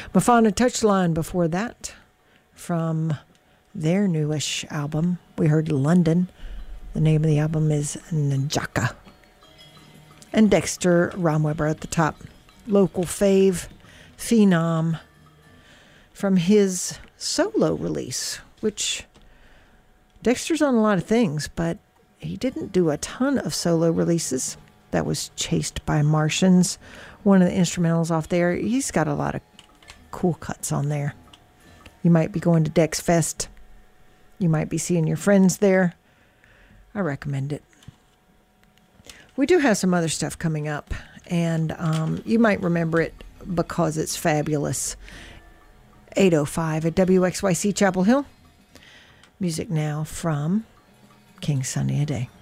Mafana Touchline before that, from their newish album. We heard London. The name of the album is Njaka. And Dexter Romweber at the top. Local fave, phenom, from his solo release, which Dexter's on a lot of things, but he didn't do a ton of solo releases. That was Chased by Martians, one of the instrumentals off there. He's got a lot of cool cuts on there. You might be going to Dex Fest. You might be seeing your friends there. I recommend it. We do have some other stuff coming up, and you might remember it because it's fabulous. 8:05 at WXYC Chapel Hill. Music now from King Sunny Ade.